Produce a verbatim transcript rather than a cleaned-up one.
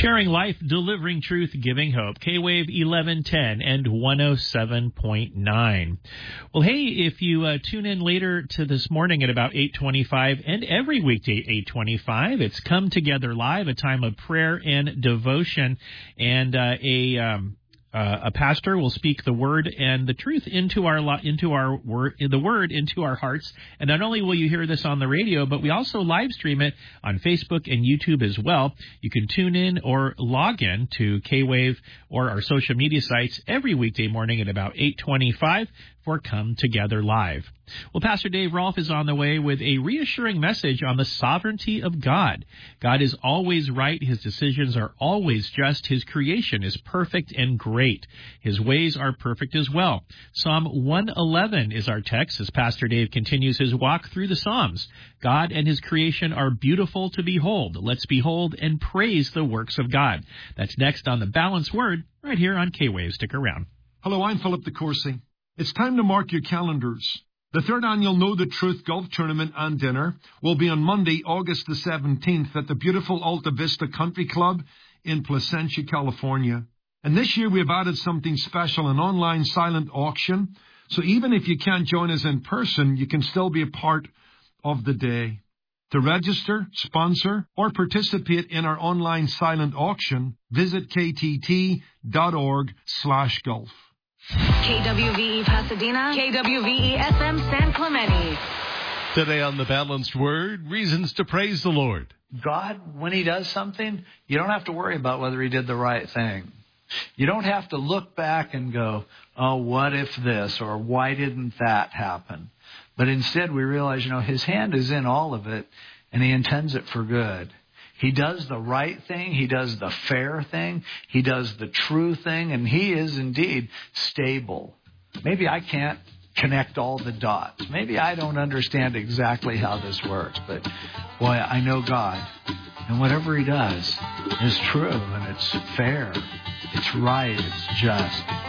Sharing life, delivering truth, giving hope. K-Wave eleven ten and one oh seven point nine. Well, hey, if you uh, tune in later to this morning at about eight twenty-five and every weekday eight twenty-five, it's Come Together Live, a time of prayer and devotion, and uh, a... Um, Uh, a pastor will speak the word and the truth into our into our word, the word into our hearts. And not only will you hear this on the radio, but we also live stream it on Facebook and YouTube as well. You can tune in or log in to K-Wave or our social media sites every weekday morning at about eight twenty-five for Come Together Live. Well, Pastor Dave Rolfe is on the way with a reassuring message on the sovereignty of God. God is always right. His decisions are always just. His creation is perfect and great. His ways are perfect as well. Psalm one eleven is our text as Pastor Dave continues his walk through the Psalms. God and his creation are beautiful to behold. Let's behold and praise the works of God. That's next on the Balanced Word right here on K-Wave. Stick around. Hello, I'm Philip De Courcy. It's time to mark your calendars. The third annual Know the Truth Golf Tournament and Dinner will be on Monday, August the seventeenth at the beautiful Alta Vista Country Club in Placentia, California. And this year we have added something special, an online silent auction. So even if you can't join us in person, you can still be a part of the day. To register, sponsor, or participate in our online silent auction, visit ktt.org slash golf. K W V E Pasadena, K W V E F M San Clemente. Today on the Balanced Word, reasons to praise the Lord. God, when he does something, you don't have to worry about whether he did the right thing. You don't have to look back and go, oh, what if this, or why didn't that happen? But instead we realize, you know, his hand is in all of it, and he intends it for good. He does the right thing. He does the fair thing. He does the true thing. And he is indeed stable. Maybe I can't connect all the dots. Maybe I don't understand exactly how this works. But, boy, I know God. And whatever he does is true. And it's fair. It's right. It's just.